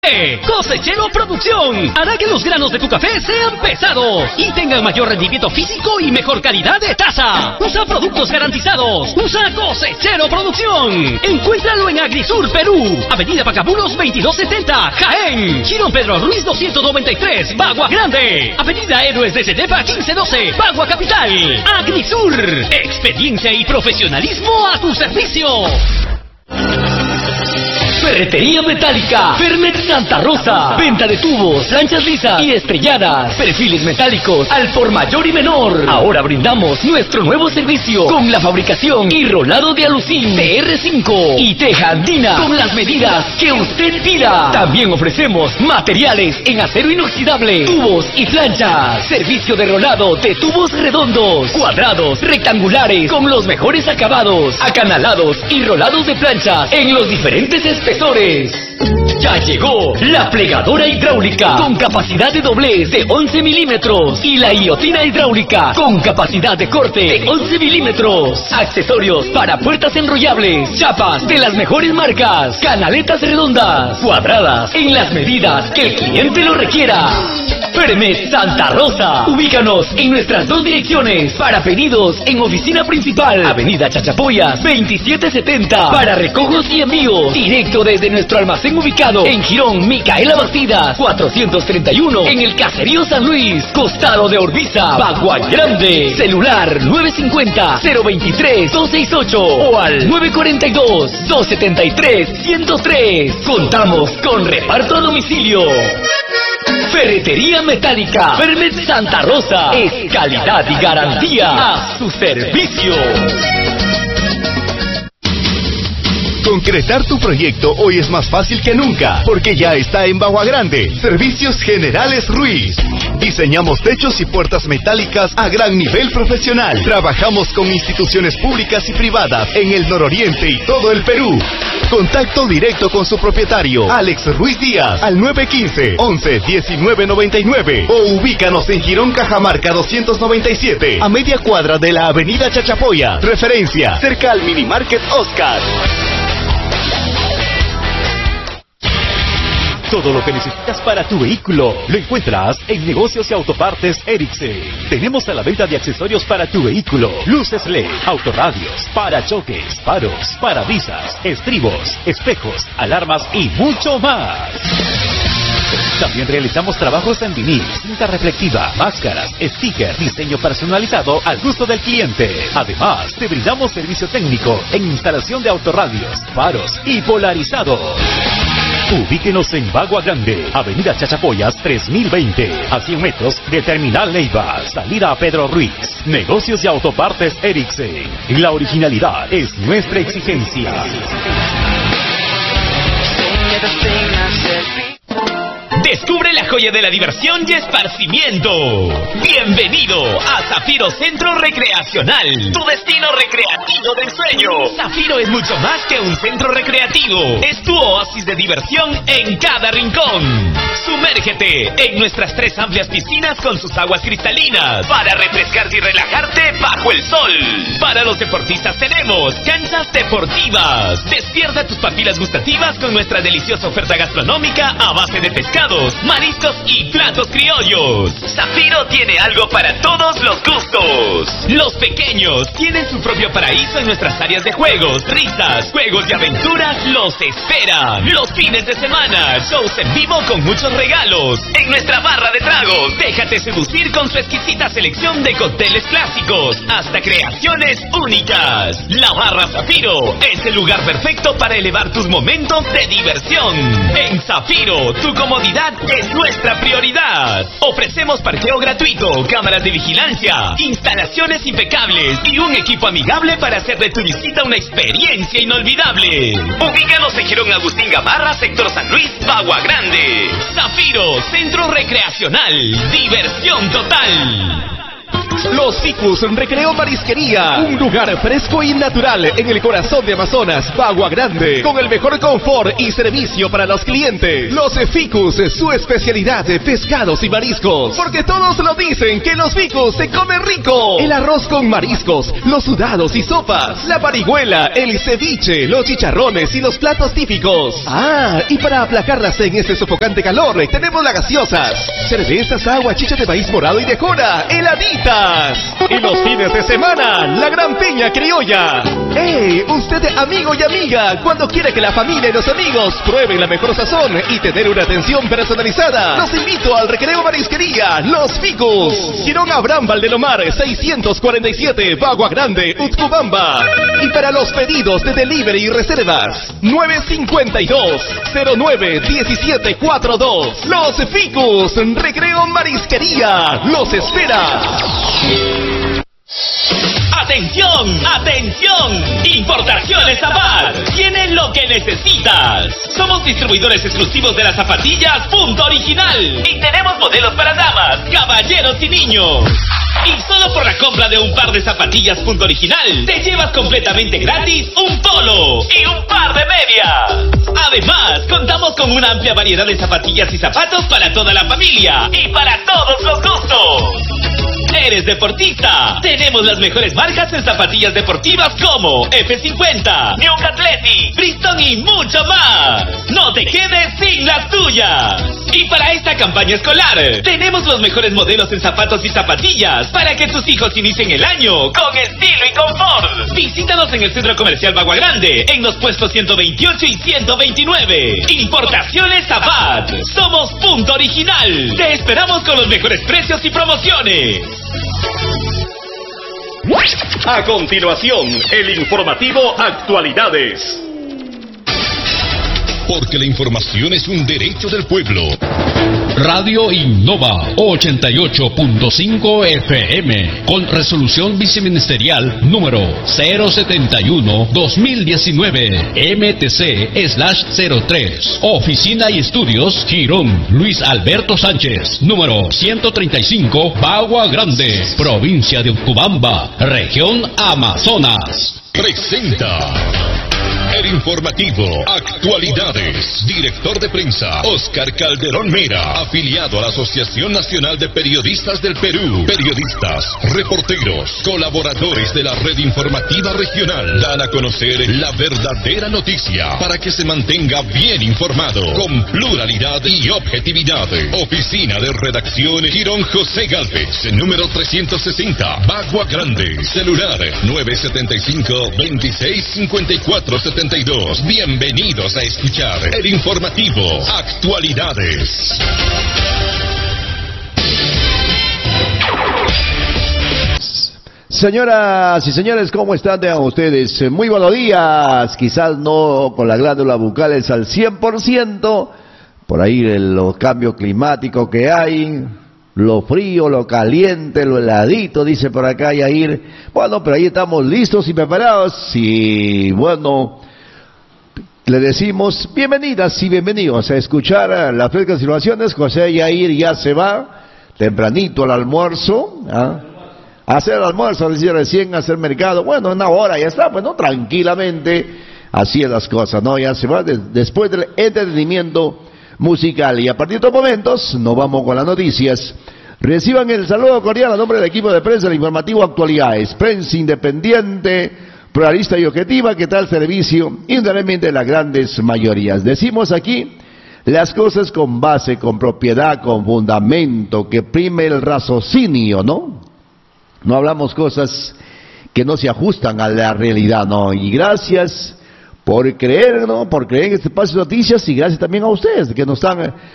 Cosechero Producción hará que los granos de tu café sean pesados y tengan mayor rendimiento físico y mejor calidad de taza. Usa productos garantizados. Usa Cosechero Producción. Encuéntralo en Agrisur, Perú. Avenida Pacabulos 2270, Jaén. Girón Pedro Ruiz 293, Bagua Grande. Avenida Héroes de Cenepa 1512, Bagua Capital. Agrisur. Experiencia y profesionalismo a tu servicio. Ferretería Metálica Fermet Santa Rosa. Venta de tubos, planchas lisas y estrelladas. Perfiles metálicos al por mayor y menor. Ahora brindamos nuestro nuevo servicio con la fabricación y rolado de alucín TR5 y teja andina con las medidas que usted pida. También ofrecemos materiales en acero inoxidable, tubos y planchas. Servicio de rolado de tubos redondos, cuadrados, rectangulares con los mejores acabados, acanalados y rolados de planchas en los diferentes espesores. Ya llegó la plegadora hidráulica con capacidad de doblez de 11 milímetros y la guillotina hidráulica con capacidad de corte de 11 milímetros. Accesorios para puertas enrollables, chapas de las mejores marcas, canaletas redondas, cuadradas en las medidas que el cliente lo requiera. Fermet Santa Rosa. Ubícanos en nuestras dos direcciones. Para pedidos en oficina principal, Avenida Chachapoyas 2770. Para recojos y envíos directo desde nuestro almacén ubicado en Girón Micaela Bastidas 431, en el Caserío San Luis, costado de Orbiza, Bagua Grande. Celular 950-023-268 o al 942-273-103. Contamos con reparto a domicilio. Ferretería Metálica Fermet Santa Rosa es calidad y garantía a su servicio. Concretar tu proyecto hoy es más fácil que nunca, porque ya está en Bagua Grande. Servicios Generales Ruiz. Diseñamos techos y puertas metálicas a gran nivel profesional. Trabajamos con instituciones públicas y privadas en el nororiente y todo el Perú. Contacto directo con su propietario, Alex Ruiz Díaz, al 915-11-1999 o ubícanos en Girón Cajamarca 297, a media cuadra de la Avenida Chachapoya. Referencia, cerca al Mini Market Oscar. Todo lo que necesitas para tu vehículo lo encuentras en Negocios y Autopartes Ericsson. Tenemos a la venta de accesorios para tu vehículo: luces LED, autorradios, parachoques, faros, parabrisas, estribos, espejos, alarmas y mucho más. También realizamos trabajos en vinil, cinta reflectiva, máscaras, sticker, diseño personalizado al gusto del cliente. Además, te brindamos servicio técnico en instalación de autorradios, faros y polarizados. Ubíquenos en Bagua Grande, Avenida Chachapoyas 3020, a 100 metros de Terminal Neiva, salida a Pedro Ruiz. Negocios y Autopartes Ericsson. La originalidad es nuestra exigencia. Descubre la joya de la diversión y esparcimiento. Bienvenido a Zafiro Centro Recreacional, tu destino recreativo del sueño. Zafiro es mucho más que un centro recreativo. Es tu oasis de diversión en cada rincón. Sumérgete en nuestras 3 amplias piscinas con sus aguas cristalinas para refrescarte y relajarte bajo el sol. Para los deportistas tenemos canchas deportivas. Despierta tus papilas gustativas con nuestra deliciosa oferta gastronómica a base de pescados, mariscos y platos criollos. Zafiro tiene algo para todos los gustos. Los pequeños tienen su propio paraíso en nuestras áreas de juegos, risas, juegos y aventuras los esperan. Los fines de semana, shows en vivo con muchos regalos. En nuestra barra de tragos, déjate seducir con su exquisita selección de cócteles clásicos hasta creaciones únicas. La barra Zafiro es el lugar perfecto para elevar tus momentos de diversión. En Zafiro, tu comodidad es nuestra prioridad. Ofrecemos parqueo gratuito, cámaras de vigilancia, instalaciones impecables y un equipo amigable para hacer de tu visita una experiencia inolvidable. Ubícanos en Girón Agustín Gamarra, sector San Luis, Bagua Grande. Zafiro, centro recreacional, diversión total. Los Ficus Recreo Marisquería, un lugar fresco y natural en el corazón de Amazonas, Bagua Grande, con el mejor confort y servicio para los clientes. Los Ficus, su especialidad de pescados y mariscos, porque todos lo dicen que los Ficus se come rico. El arroz con mariscos, los sudados y sopas, la parihuela, el ceviche, los chicharrones y los platos típicos. Ah, y para aplacarlas en este sofocante calor, tenemos las gaseosas, cervezas, agua, chicha de maíz morado y de jora, heladitas. Y los fines de semana, la gran piña criolla. ¡Hey! Usted, amigo y amiga, cuando quiere que la familia y los amigos prueben la mejor sazón y tener una atención personalizada, los invito al Recreo Marisquería Los Ficus, Girón Abraham Valdelomar 647, Bagua Grande, Utcubamba. Y para los pedidos de delivery y reservas, 952-09-1742. Los Ficus Recreo Marisquería los espera. ¡Atención! ¡Atención! Importaciones Zapad. Tienen lo que necesitas. Somos distribuidores exclusivos de las zapatillas Punto Original. Y tenemos modelos para damas, caballeros y niños. Y solo por la compra de un par de zapatillas Punto Original, te llevas completamente gratis un polo y un par de medias. Además, contamos con una amplia variedad de zapatillas y zapatos para toda la familia y para todos los gustos. ¿Eres deportista? Tenemos las mejores marcas en zapatillas deportivas como F50, New Athletic, Bristol y mucho más. No te quedes sin las tuyas. Y para esta campaña escolar, tenemos los mejores modelos en zapatos y zapatillas para que tus hijos inicien el año con estilo y confort. Visítanos en el Centro Comercial Bagua Grande, en los puestos 128 y 129. Importaciones Zapad. Somos Punto Original. Te esperamos con los mejores precios y promociones. A continuación, el informativo Actualidades. Porque la información es un derecho del pueblo. Radio Innova 88.5 FM con resolución viceministerial número 071-2019 MTC/03. Oficina y estudios Girón Luis Alberto Sánchez, número 135, Bagua Grande, provincia de Utcubamba, región Amazonas. Presenta el informativo Actualidades. Director de prensa Oscar Calderón Mera, afiliado a la Asociación Nacional de Periodistas del Perú. Periodistas, reporteros, colaboradores de la red informativa regional dan a conocer la verdadera noticia para que se mantenga bien informado con pluralidad y objetividad. Oficina de redacción Girón José Gálvez, número 360, Bagua Grande. Celular 975-2654-72. Bienvenidos a escuchar el informativo Actualidades. Señoras y señores, ¿cómo están ustedes? Muy buenos días. Quizás no con las glándulas bucales al 100%, por ahí el cambio climático que hay, lo frío, lo caliente, lo heladito, dice por acá Yair. Bueno, pero ahí estamos listos y preparados y bueno, le decimos bienvenidas y bienvenidos a escuchar las frescas informaciones. José Yair ya se va tempranito al almuerzo, a hacer el almuerzo, decir recién a hacer mercado. Bueno, una hora ya está, pues no, tranquilamente, así es las cosas, ¿no? Ya se va después del entretenimiento musical. Y a partir de estos momentos, nos vamos con las noticias. Reciban el saludo cordial a nombre del equipo de prensa del informativo Actualidades. Prensa independiente, pluralista y objetiva, que tal servicio indudablemente de las grandes mayorías. Decimos aquí las cosas con base, con propiedad, con fundamento, que prime el raciocinio, ¿no? No hablamos cosas que no se ajustan a la realidad, ¿no? Y gracias por creer, ¿no? Por creer en este espacio de noticias y gracias también a ustedes que nos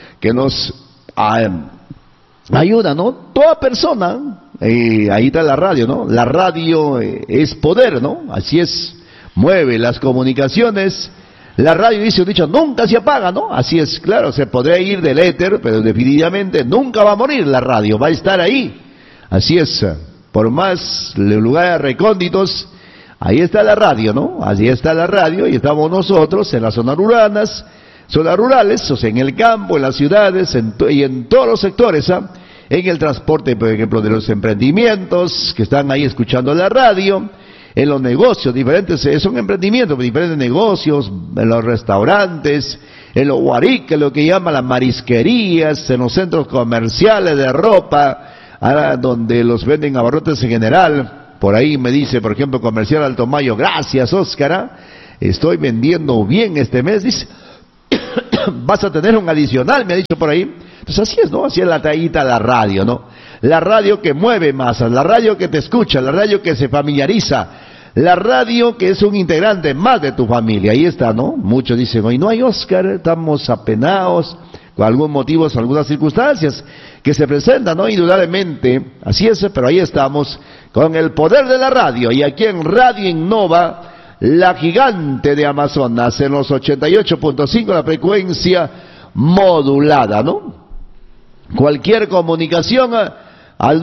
ayudan, ¿no? Toda persona, ahí está la radio, ¿no? La radio es poder, ¿no? Así es, mueve las comunicaciones. La radio, dice un dicho, nunca se apaga, ¿no? Así es, claro, se podría ir del éter, pero definitivamente nunca va a morir la radio, va a estar ahí. Así es, por más lugares recónditos, ahí está la radio, ¿no? Así está la radio y estamos nosotros en las zonas rurales, o sea, en el campo, en las ciudades y en todos los sectores, en el transporte, por ejemplo, de los emprendimientos que están ahí escuchando la radio, en los negocios diferentes, son emprendimientos, diferentes negocios, en los restaurantes, en los huariques, lo que llaman las marisquerías, en los centros comerciales de ropa, donde los venden abarrotes en general. Por ahí me dice, por ejemplo, Comercial Alto Mayo, gracias Óscar, estoy vendiendo bien este mes, dice, vas a tener un adicional, me ha dicho por ahí. Entonces así es, ¿no? Así es la tallita de la radio, ¿no? La radio que mueve masas, la radio que te escucha, la radio que se familiariza, la radio que es un integrante más de tu familia. Ahí está, ¿no? Muchos dicen, hoy no hay Óscar, estamos apenados, con algún motivo, algunas circunstancias que se presentan, ¿no? Indudablemente, así es, pero ahí estamos con el poder de la radio. Y aquí en Radio Innova, la gigante de Amazonas, en los 88.5, la frecuencia modulada, ¿no? Cualquier comunicación al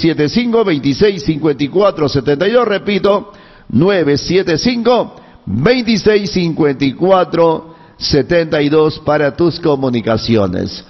975-2654-72, repito, 975-2654-72 para tus comunicaciones.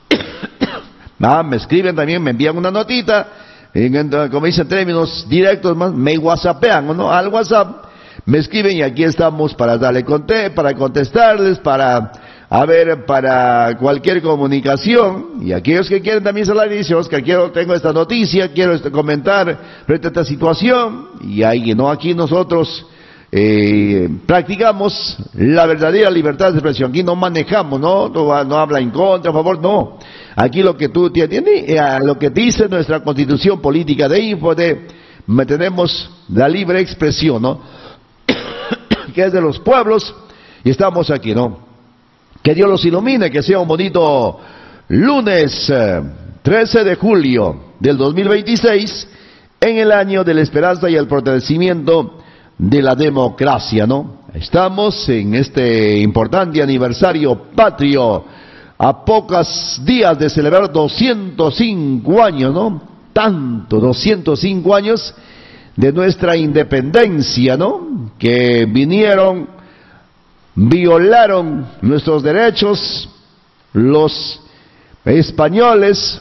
Me escriben también, me envían una notita, como dicen términos directos, me whatsappean, ¿no? Al WhatsApp, me escriben y aquí estamos para darle para contestarles, para cualquier comunicación. Y aquellos que quieren también hablar y dicen, Óscar, tengo esta noticia, quiero comentar frente a esta situación, y ahí, ¿no? Aquí nosotros practicamos la verdadera libertad de expresión. Aquí no manejamos, no habla en contra, a favor, no. Aquí lo que tú tienes, lo que dice nuestra Constitución Política de Info, tenemos la libre expresión, ¿no? Que es de los pueblos, y estamos aquí, ¿no? Que Dios los ilumine, que sea un bonito lunes 13 de julio del 2026, en el año de la esperanza y el fortalecimiento de la democracia, ¿no? Estamos en este importante aniversario patrio, a pocos días de celebrar 205 años, ¿no? 205 años de nuestra independencia, ¿no? Que violaron nuestros derechos, los españoles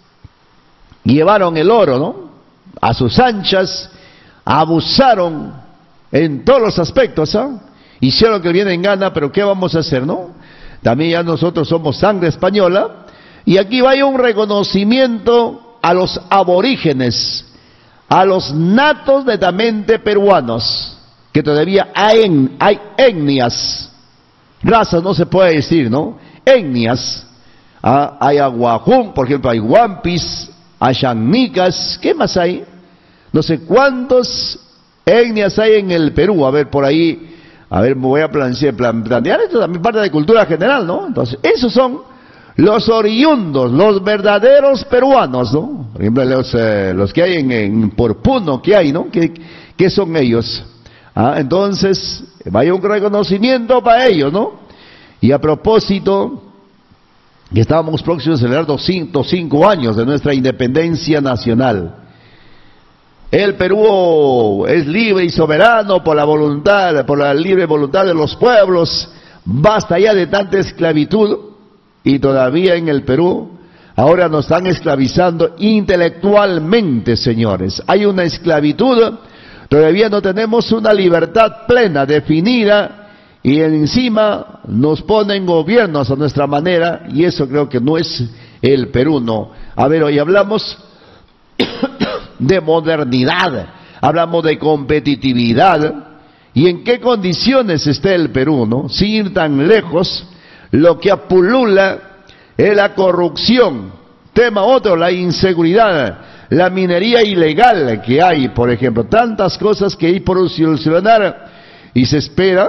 llevaron el oro, ¿no? A sus anchas, abusaron en todos los aspectos, hicieron que vienen en gana, pero ¿qué vamos a hacer, no? También ya nosotros somos sangre española, y aquí vaya un reconocimiento a los aborígenes, a los natos netamente peruanos, que todavía hay etnias, razas no se puede decir, ¿no? Etnias, hay aguajún, por ejemplo, hay huampis, hay xannicas, ¿qué más hay? No sé cuántos etnias hay en el Perú, a ver, por ahí, me voy a plantear esto también parte de cultura general, ¿no? Entonces, esos son los oriundos, los verdaderos peruanos, ¿no? Por ejemplo, los que hay en Porpuno, ¿qué hay, no? ¿Qué son ellos? Entonces, vaya un reconocimiento para ellos, ¿no? Y a propósito, que estábamos próximos a celebrar 205 años de nuestra independencia nacional. El Perú es libre y soberano por la libre voluntad de los pueblos. Basta ya de tanta esclavitud, y todavía en el Perú ahora nos están esclavizando intelectualmente, señores. Hay una esclavitud, todavía no tenemos una libertad plena, definida, y encima nos ponen gobiernos a nuestra manera, y eso creo que no es el Perú, no. A ver, hoy hablamos de modernidad, hablamos de competitividad, y en qué condiciones está el Perú, ¿no? Sin ir tan lejos, lo que apulula es la corrupción, tema otro, la inseguridad, la minería ilegal que hay, por ejemplo, tantas cosas que hay por solucionar, y se espera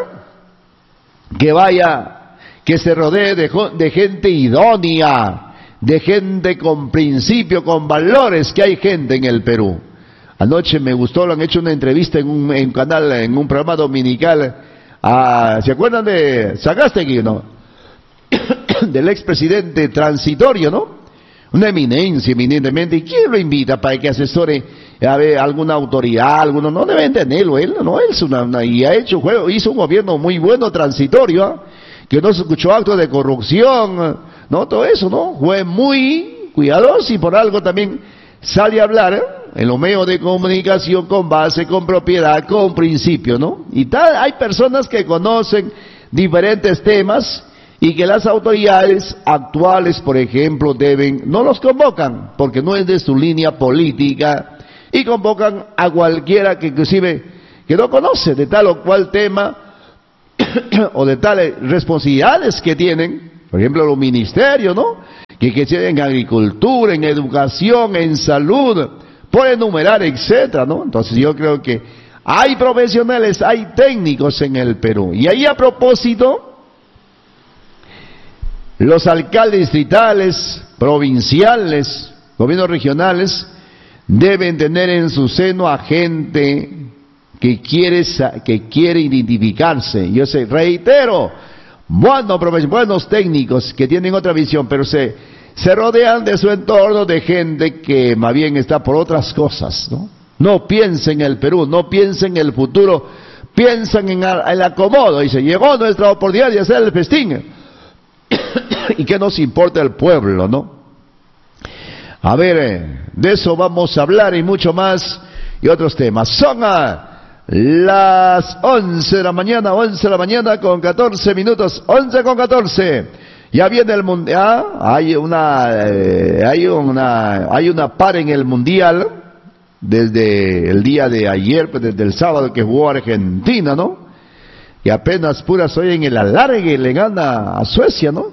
que se rodee de gente idónea, de gente con principio, con valores, que hay gente en el Perú. Anoche me gustó, lo han hecho una entrevista en un canal, en un programa dominical, ¿se acuerdan de Sagástegui, no? Del expresidente transitorio, ¿no? Una eminencia, eminentemente. ¿Y quién lo invita para que asesore a ver, alguna autoridad? No deben tenerlo él, no, él es y hizo un gobierno muy bueno, transitorio, que no se escuchó actos de corrupción, ¿no? Todo eso, ¿no? Fue muy cuidadosos, y por algo también sale a hablar en los medios de comunicación con base, con propiedad, con principio, ¿no? Y hay personas que conocen diferentes temas y que las autoridades actuales, por ejemplo, no los convocan porque no es de su línea política, y convocan a cualquiera que inclusive que no conoce de tal o cual tema o de tales responsabilidades que tienen, por ejemplo los ministerios, ¿no? Que tienen en agricultura, en educación, en salud, por enumerar, etcétera, ¿no? Entonces yo creo que hay profesionales, hay técnicos en el Perú. Y ahí, a propósito, los alcaldes distritales, provinciales, gobiernos regionales, deben tener en su seno a gente que quiere identificarse. Yo sé, reitero, buenos técnicos que tienen otra visión, pero se rodean de su entorno de gente que más bien está por otras cosas, ¿no? No piensa en el Perú, no piensa en el futuro, piensan en el acomodo. Dice, llegó nuestra oportunidad de hacer el festín. ¿Y qué nos importa el pueblo, no? A ver, de eso vamos a hablar y mucho más, y otros temas. Son las 11 de la mañana con 14 minutos, 11 con 14. Ya viene el mundial, hay una par en el mundial desde el día de ayer, pues desde el sábado que jugó Argentina, ¿no? Y apenas puras hoy en el alargue le gana a Suecia, ¿no?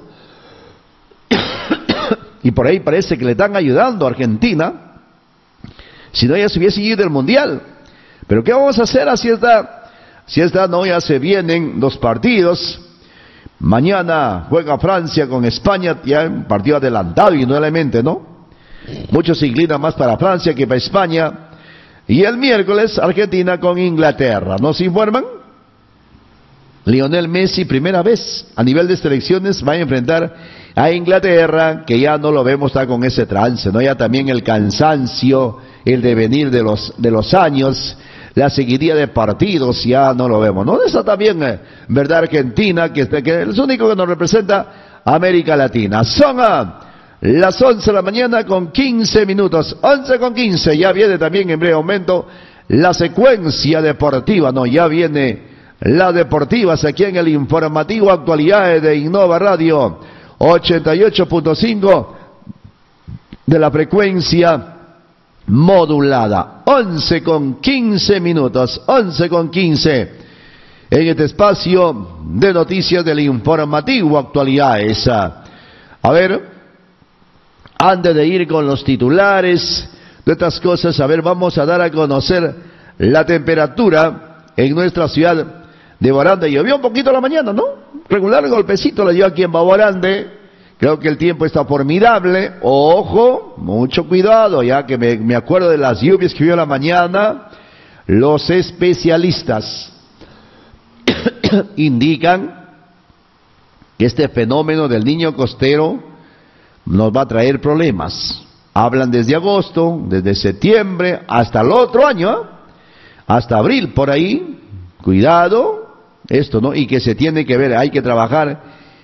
Y por ahí parece que le están ayudando a Argentina, si no ya se hubiese ido del mundial. Pero ¿qué vamos a hacer si esta no? Ya se vienen los partidos. Mañana juega Francia con España, ya un partido adelantado indudablemente, ¿no? Muchos se inclinan más para Francia que para España. Y el miércoles Argentina con Inglaterra. ¿Nos informan? Lionel Messi, primera vez a nivel de selecciones, va a enfrentar a Inglaterra, que ya no lo vemos estar con ese trance, ¿no? Ya también el cansancio, el devenir de los años, la seguidilla de partidos, ya no lo vemos, ¿no? Está también, ¿verdad? Argentina, que es el único que nos representa América Latina. Son las 11 de la mañana con 15 minutos, 11 con 15, ya viene también en breve momento la secuencia deportiva, ¿no? Ya viene las deportivas aquí en el informativo Actualidades de Innova Radio 88.5 de la frecuencia modulada. 11 con 15 minutos, 11 con 15 en este espacio de noticias del informativo Actualidades. A ver, antes de ir con los titulares de estas cosas, a ver, vamos a dar a conocer la temperatura en nuestra ciudad de Guarande. Llovió un poquito a la mañana, ¿no? Regular golpecito le dio aquí en Guarande. Creo que el tiempo está formidable. Ojo, mucho cuidado, ya que me acuerdo de las lluvias que vio a la mañana. Los especialistas indican que este fenómeno del niño costero nos va a traer problemas. Hablan desde agosto, desde septiembre, hasta el otro año, hasta abril, por ahí. Cuidado. Esto, ¿no? Y que se tiene que ver, hay que trabajar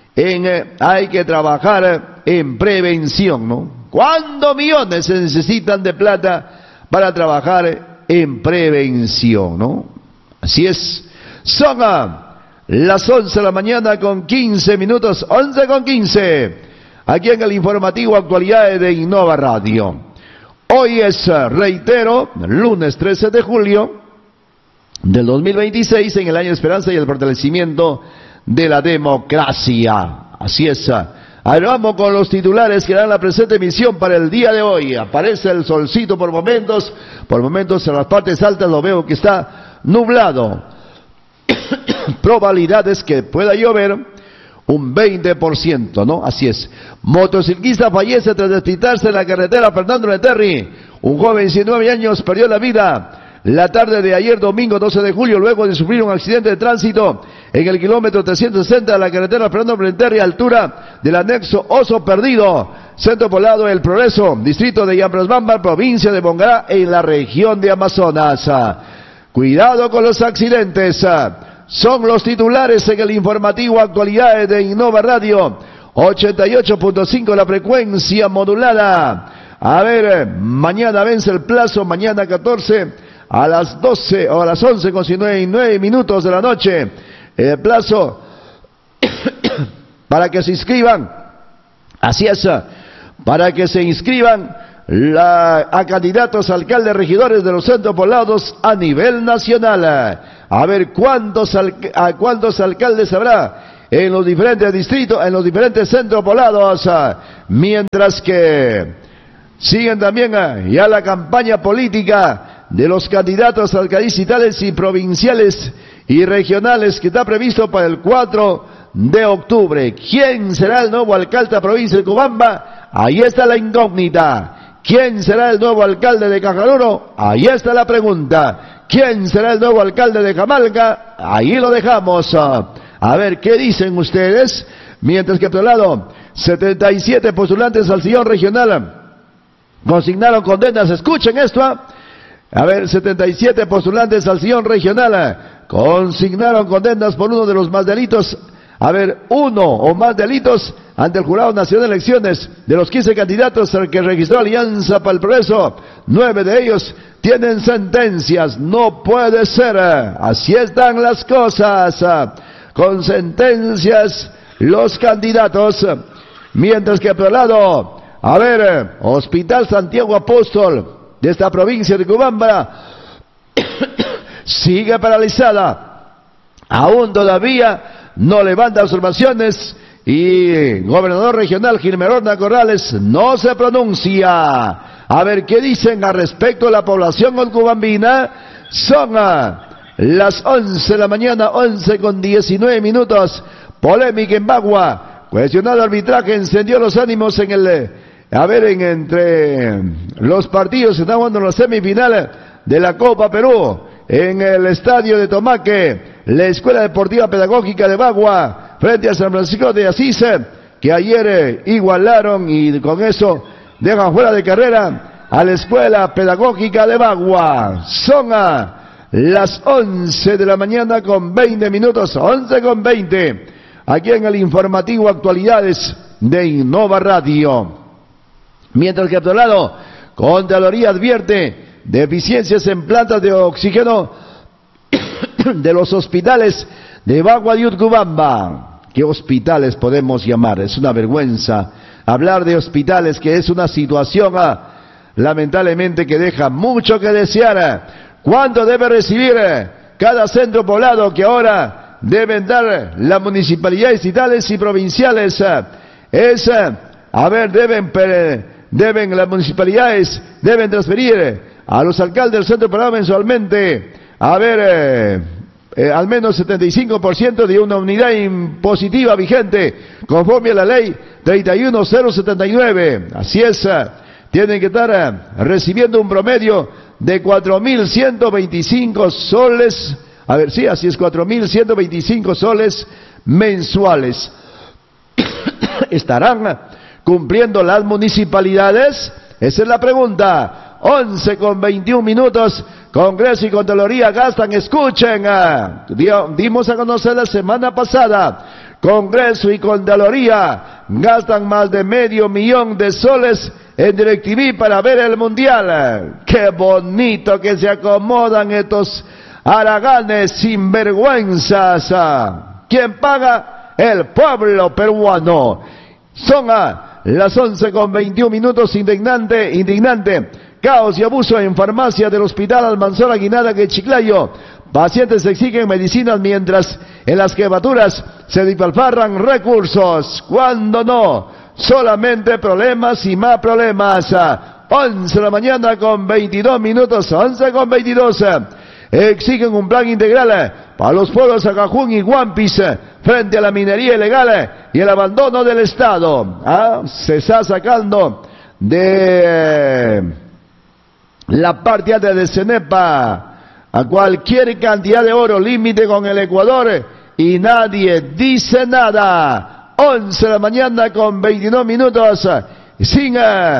en prevención, ¿no? ¿Cuántos millones se necesitan de plata para trabajar en prevención, ¿no? Así es. Son las 11 de la mañana con 15 minutos, 11 con 15, aquí en el informativo Actualidades de Innova Radio. Hoy es, reitero, lunes 13 de julio del 2026, en el año de esperanza y el fortalecimiento de la democracia. Así es. Ahora vamos con los titulares que dan la presente emisión para el día de hoy. Aparece el solcito por momentos en las partes altas lo veo que está nublado. Probabilidades que pueda llover un 20%, ¿no? Así es. Motociclista fallece tras despistarse en la carretera Fernando Neterry. Un joven de 19 años perdió la vida la tarde de ayer, domingo 12 de julio, luego de sufrir un accidente de tránsito en el kilómetro 360 de la carretera Fernando Neterry, altura del anexo Oso Perdido, centro poblado El Progreso, distrito de Yambrasbamba, provincia de Bongará, en la región de Amazonas. Cuidado con los accidentes. Son los titulares en el informativo Actualidades de Innova Radio 88.5 la frecuencia modulada. A ver, mañana vence el plazo, mañana 14 a las 12 o a las 11:09 de la noche. El plazo para que se inscriban. Así es, para que se inscriban a candidatos a alcaldes regidores de los centros poblados a nivel nacional. A ver cuántos alcaldes habrá en los diferentes distritos, en los diferentes centros poblados, mientras que siguen también ya la campaña política de los candidatos alcaldiciales y provinciales y regionales que está previsto para el 4 de octubre. ¿Quién será el nuevo alcalde de la provincia de Cobamba? Ahí está la incógnita. ¿Quién será el nuevo alcalde de Cajaluro? Ahí está la pregunta. ¿Quién será el nuevo alcalde de Camalca? Ahí lo dejamos. A ver, ¿qué dicen ustedes? Mientras que por otro lado, 77 postulantes al sillón regional consignaron condenas. Escuchen esto. A ver, 77 postulantes al sillón regional consignaron condenas por uno de los más delitos. A ver, uno o más delitos ante el Jurado Nacional de Elecciones. De los 15 candidatos que registró Alianza para el Progreso, 9 de ellos tienen sentencias. No puede ser. Así están las cosas. Con sentencias los candidatos. Mientras que por el lado, a ver, Hospital Santiago Apóstol de esta provincia de Cobamba sigue paralizada. Aún todavía no levanta observaciones y gobernador regional Gilmerona Corrales no se pronuncia. A ver qué dicen al respecto de la población cobambina. Son las 11 de la mañana, 11:19. Polémica en Bagua. Cuestionado arbitraje encendió los ánimos en entre los partidos que están jugando en la semifinal de la Copa Perú. En el estadio de Tomaque, la Escuela Deportiva Pedagógica de Bagua, frente a San Francisco de Asís, que ayer igualaron y con eso dejan fuera de carrera a la Escuela Pedagógica de Bagua. Son las 11 de la mañana con 20 minutos, 11:20, aquí en el informativo Actualidades de Innova Radio. Mientras que a otro lado, Contraloría advierte deficiencias en plantas de oxígeno de los hospitales de Bagua y Utcubamba. ¿Qué hospitales podemos llamar? Es una vergüenza hablar de hospitales, que es una situación lamentablemente que deja mucho que desear. ¿Cuánto debe recibir cada centro poblado que ahora deben dar las municipalidades distritales y provinciales? Deben las municipalidades, deben transferir a los alcaldes del centro poblado mensualmente, al menos 75% de una unidad impositiva vigente, conforme a la ley 31079. Así es, tienen que estar recibiendo un promedio de 4.125 soles, así es, 4.125 soles mensuales. ¿Estarán cumpliendo las municipalidades? Esa es la pregunta. 11:21. Congreso y Contraloría gastan, escuchen, dimos a conocer la semana pasada, Congreso y Contraloría gastan más de $500,000 de soles en DirecTV para ver el Mundial. Qué bonito que se acomodan estos haraganes sinvergüenzas. ¿Quién paga? El pueblo peruano. Son las 11:21. Indignante. Caos y abuso en farmacia del Hospital Almanzora Guinaga de Chiclayo. Pacientes exigen medicinas mientras en las jefaturas se despilfarran recursos. ¿Cuándo no? Solamente problemas y más problemas. 11 de la mañana con 22 minutos. 11:22. Exigen un plan integral para los pueblos Acajún y Huampis frente a la minería ilegal y el abandono del Estado. Se está sacando de la parte alta de Cenepa a cualquier cantidad de oro, límite con el Ecuador, y nadie dice nada. 11 de la mañana con 22 minutos. Sin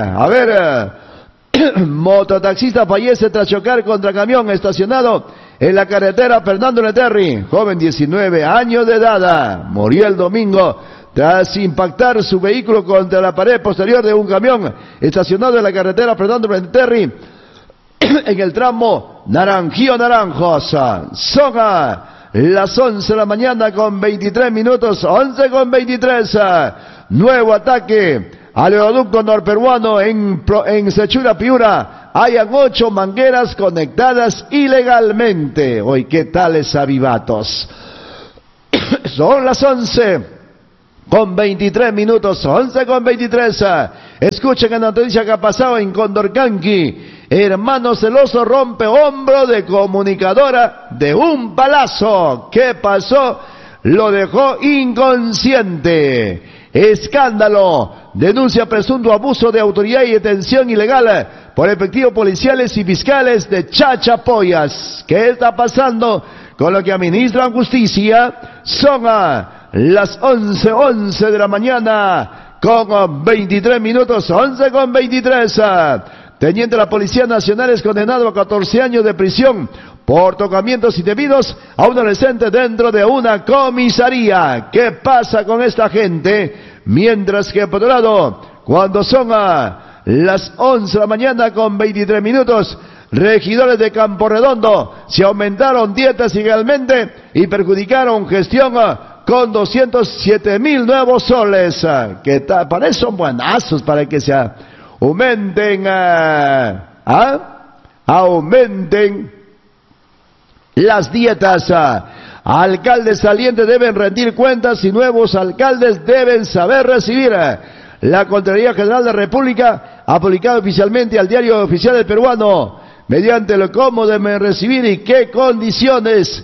mototaxista fallece tras chocar contra camión estacionado en la carretera Fernando Leterri. Joven 19 años de edad. Murió el domingo tras impactar su vehículo contra la pared posterior de un camión estacionado en la carretera Fernando Benterri en el tramo Naranjío-Naranjos. Son las 11 de la mañana con 23 minutos, 11 con 23. Nuevo ataque al oleoducto norperuano en Sechura, Piura. Hayan 8 mangueras conectadas ilegalmente. Hoy, ¿qué tales avivatos? Son las 11 con 23 minutos, 11 con 23. Escuchen la noticia que ha pasado en Condorcanqui. Hermano celoso rompe hombro de comunicadora de un palazo. ¿Qué pasó? Lo dejó inconsciente. Escándalo. Denuncia presunto abuso de autoridad y detención ilegal por efectivos policiales y fiscales de Chachapoyas. ¿Qué está pasando con lo que administran justicia? Son las 11 de la mañana con 23 minutos, 11 con 23. Teniente de la Policía Nacional es condenado a 14 años de prisión por tocamientos indebidos a un adolescente dentro de una comisaría. ¿Qué pasa con esta gente? Mientras que por otro lado, cuando son las 11 de la mañana con 23 minutos, regidores de Campo Redondo se aumentaron dietas ilegalmente y perjudicaron gestión con 207,000 nuevos soles. ¿Qué tal? Para eso son buenazos, para que se aumenten, aumenten las dietas. Alcaldes salientes deben rendir cuentas y nuevos alcaldes deben saber recibir. La Contraloría General de la República ha publicado oficialmente al Diario Oficial del Peruano, mediante lo cómo deben recibir y qué condiciones,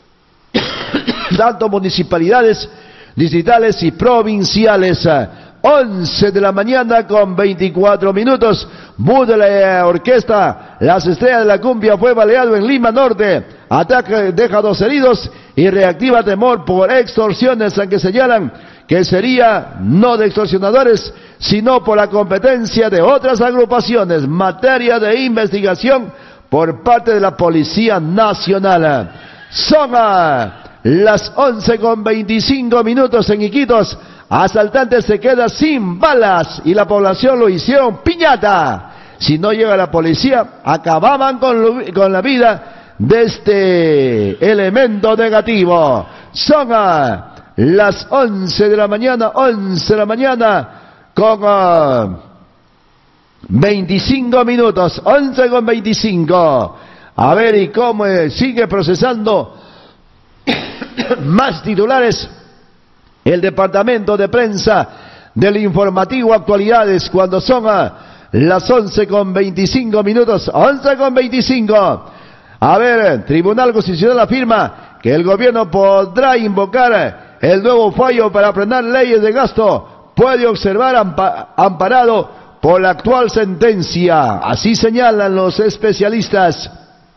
tanto municipalidades, distritales y provinciales. 11 de la mañana con 24 minutos. Bus de la orquesta Las Estrellas de la Cumbia fue baleado en Lima Norte. Ataque deja 2 heridos y reactiva temor por extorsiones, aunque señalan que sería no de extorsionadores, sino por la competencia de otras agrupaciones. Materia de investigación por parte de la Policía Nacional. Son las 11 con 25 minutos en Iquitos. Asaltante se queda sin balas y la población lo hicieron piñata. Si no llega la policía, acababan con la vida de este elemento negativo. Son las 11 de la mañana, 11 de la mañana con 25 minutos, 11 con 25. A ver, ¿y cómo sigue procesando más titulares? El departamento de prensa del informativo Actualidades, cuando son las 11 con 25 minutos, 11 con 25. A ver, Tribunal Constitucional afirma que el gobierno podrá invocar el nuevo fallo para frenar leyes de gasto. Puede observar amparado por la actual sentencia. Así señalan los especialistas.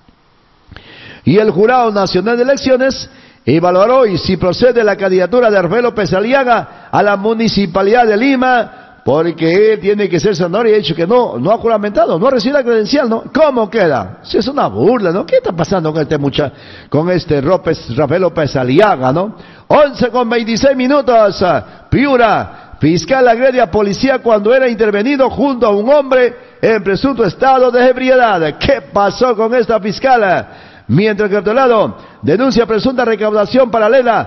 Y el Jurado Nacional de Elecciones evaluará hoy si procede la candidatura de Rafael López Aliaga a la Municipalidad de Lima, porque él tiene que ser senador y ha dicho que no ha juramentado, no ha recibido la credencial, ¿no? ¿Cómo queda? Si es una burla, ¿no? ¿Qué está pasando con este Rafael López Aliaga, ¿no? 11 con 26 minutos, Piura, fiscal agrede a policía cuando era intervenido junto a un hombre en presunto estado de ebriedad. ¿Qué pasó con esta fiscal? Mientras que, por otro lado, denuncia presunta recaudación paralela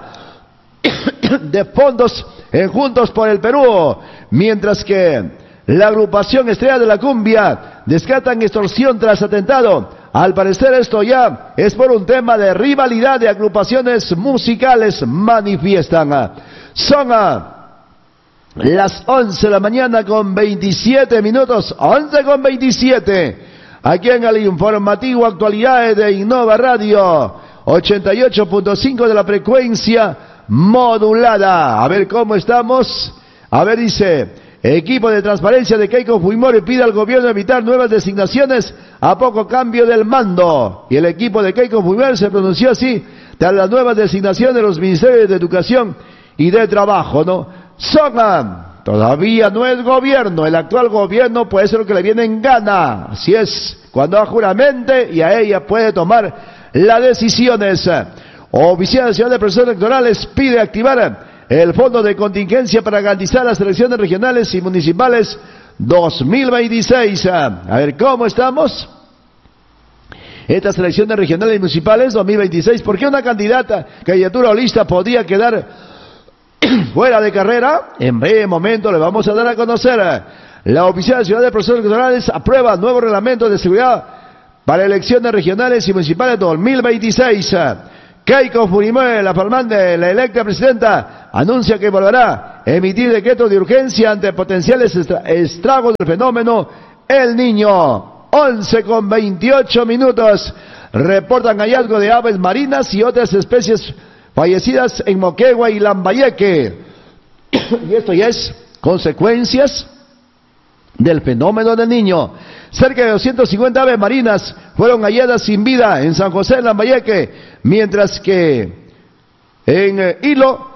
de fondos en Juntos por el Perú, mientras que la agrupación Estrella de la Cumbia descartan extorsión tras atentado. Al parecer esto ya es por un tema de rivalidad de agrupaciones musicales, manifiestan. Son las 11 de la mañana con 27 minutos, 11 con 27. Aquí en el informativo Actualidades de Innova Radio, 88.5 de la frecuencia modulada. A ver cómo estamos. A ver, dice, equipo de transparencia de Keiko Fujimori pide al gobierno evitar nuevas designaciones a poco cambio del mando. Y el equipo de Keiko Fujimori se pronunció así tras las nuevas designaciones de los ministerios de Educación y de Trabajo, ¿no? Todavía no es gobierno, el actual gobierno puede ser lo que le viene en gana. Así es, cuando juramente y a ella puede tomar las decisiones. Oficina Nacional de Procesos Electorales pide activar el fondo de contingencia para garantizar las elecciones regionales y municipales 2026. A ver, ¿cómo estamos? Estas elecciones regionales y municipales 2026, ¿por qué una candidatura o lista podía quedar fuera de carrera? En breve momento le vamos a dar a conocer. La Oficina Nacional de Procesos Electorales aprueba nuevo reglamento de seguridad para elecciones regionales y municipales 2026. Keiko Fujimori, la electa presidenta, anuncia que volverá a emitir decretos de urgencia ante potenciales estragos del fenómeno El Niño. 11:28. Reportan hallazgo de aves marinas y otras especies fallecidas en Moquegua y Lambayeque. Y esto ya es consecuencias del fenómeno del Niño. Cerca de 250 aves marinas fueron halladas sin vida en San José de Lambayeque, mientras que en Hilo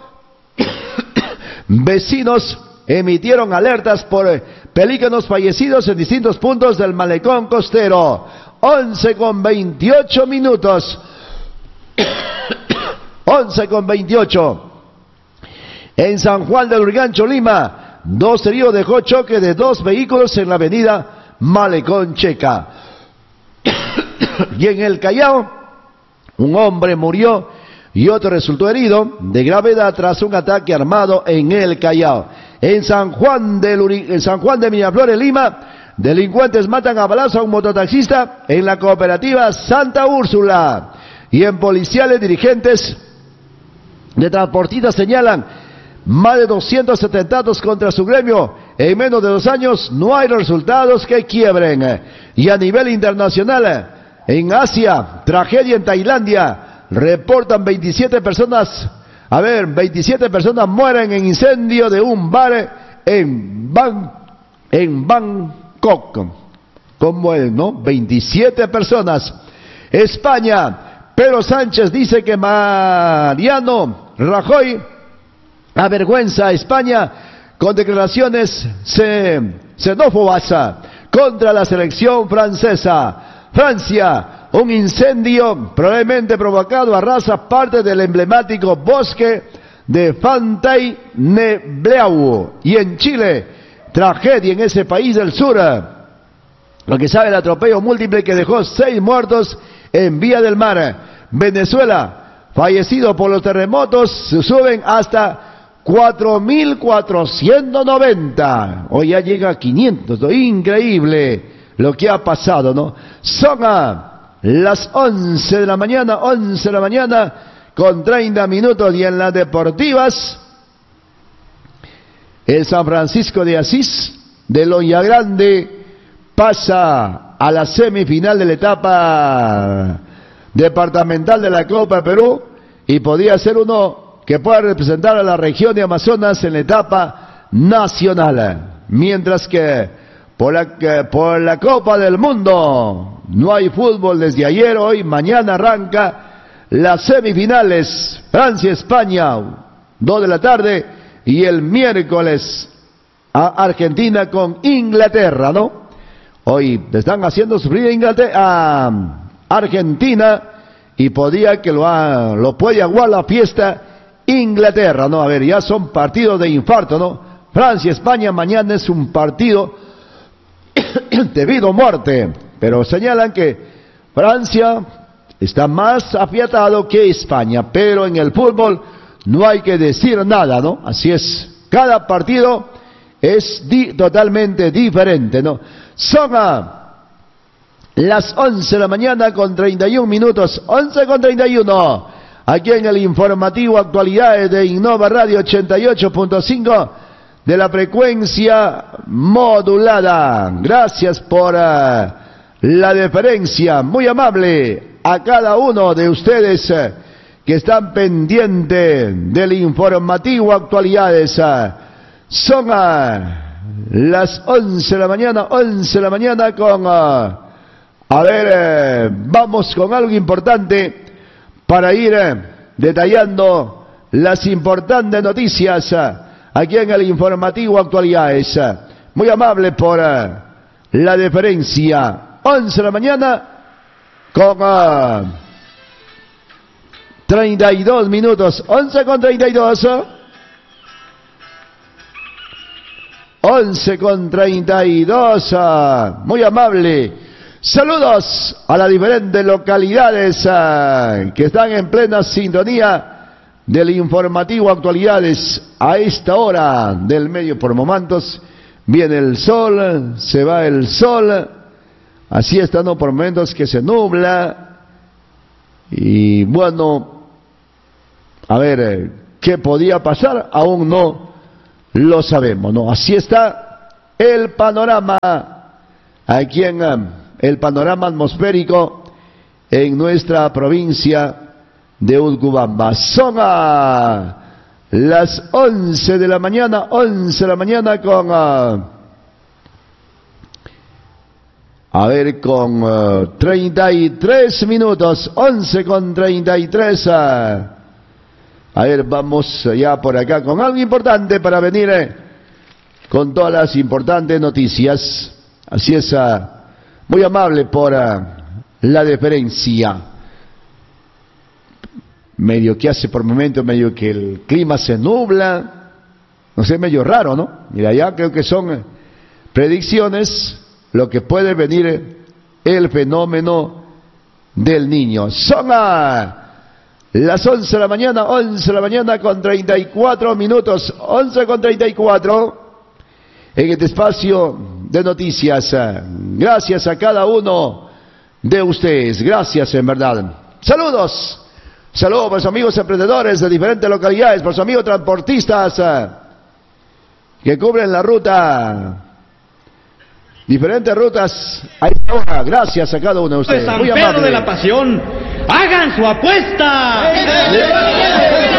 vecinos emitieron alertas por pelícanos fallecidos en distintos puntos del malecón costero. 11:28. 11:28. En San Juan del Urigancho, Lima, 2 heridos dejó choque de 2 vehículos en la avenida Malecón Checa. Y en el Callao, un hombre murió y otro resultó herido de gravedad tras un ataque armado en el Callao. En San Juan de Miraflores, Lima, delincuentes matan a balazos a un mototaxista en la cooperativa Santa Úrsula. Y en policiales, dirigentes de transportistas señalan más de 200 atentados contra su gremio. En menos de 2 años no hay resultados que quiebren. Y a nivel internacional, en Asia, tragedia en Tailandia, reportan 27 personas. 27 personas mueren en incendio de un bar en Bangkok. ¿Cómo es, no? 27 personas. España, Pedro Sánchez dice que Mariano Rajoy avergüenza a España con declaraciones xenófobas contra la selección francesa. Francia, un incendio probablemente provocado arrasa parte del emblemático bosque de Fontainebleau. Y en Chile, tragedia en ese país del sur. Lo que sabe el atropello múltiple que dejó 6 muertos en Vía del Mar. Venezuela, fallecidos por los terremotos, se suben hasta 4.490. Hoy ya llega a 500. Increíble lo que ha pasado, ¿no? Son las 11 de la mañana, 11 de la mañana con 30 minutos. Y en las deportivas, el San Francisco de Asís de Loya Grande pasa a la semifinal de la etapa departamental de la Copa Perú y podría ser uno que pueda representar a la región de Amazonas en la etapa nacional. Mientras que por la Copa del Mundo no hay fútbol desde ayer. Hoy, mañana arranca las semifinales. Francia-España, 2 de la tarde. Y el miércoles a Argentina con Inglaterra, ¿no? Hoy están haciendo sufrir a Argentina y podía que lo puede aguar la fiesta Inglaterra, ¿no? A ver, ya son partidos de infarto, ¿no? Francia-España mañana es un partido debido a muerte, pero señalan que Francia está más afiatado que España, pero en el fútbol no hay que decir nada, ¿no? Así es, cada partido es totalmente diferente, ¿no? Son las 11 de la mañana con 31 minutos, 11:31, aquí en el informativo Actualidades de Innova Radio 88.5 de la frecuencia modulada. Gracias por la deferencia, muy amable a cada uno de ustedes que están pendientes del informativo Actualidades. Son las 11 de la mañana, 11 de la mañana con... vamos con algo importante para ir detallando las importantes noticias aquí en el informativo Actualidades. Muy amable por la deferencia. 11 de la mañana con 32 minutos. 11:32. 11:32. Muy amable. Saludos a las diferentes localidades que están en plena sintonía del informativo Actualidades. A esta hora del medio, por momentos viene el sol, se va el sol, así está, ¿no? Por momentos que se nubla. Y bueno, a ver, ¿qué podía pasar? Aún no lo sabemos, ¿no? Así está el panorama aquí en el panorama atmosférico en nuestra provincia de Utcubamba. Son a las 11 de la mañana, 11 de la mañana con con 33 minutos, 11:33. A ver, vamos ya por acá con algo importante para venir con todas las importantes noticias. Así es, muy amable por la deferencia. Medio que hace por momento, medio que el clima se nubla. No sé, medio raro, ¿no? Mira, ya creo que son predicciones lo que puede venir el fenómeno del Niño. Son las 11 de la mañana, 11 de la mañana con 34 minutos, 11:34 en este espacio de noticias. Gracias a cada uno de ustedes, gracias en verdad. Saludos para los amigos emprendedores de diferentes localidades, para los amigos transportistas que cubren la ruta, diferentes rutas. Gracias a cada uno de ustedes. San Pedro de la Pasión, hagan su apuesta.